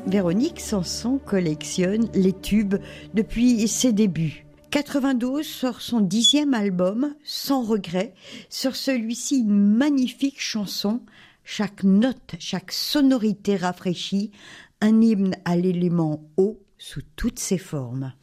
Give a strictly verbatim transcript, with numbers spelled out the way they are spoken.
Véronique Sanson collectionne les tubes depuis ses débuts. quatre-vingt-douze sort son dixième album, Sans regret. Sur celui-ci, une magnifique chanson. Chaque note, chaque sonorité rafraîchie, un hymne à l'élément eau sous toutes ses formes.